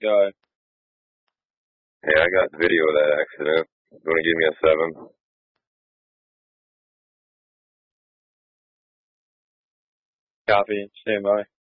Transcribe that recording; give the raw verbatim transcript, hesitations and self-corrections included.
Go. Hey, I got video of that accident. You want to give me a seven? Copy. Stand by.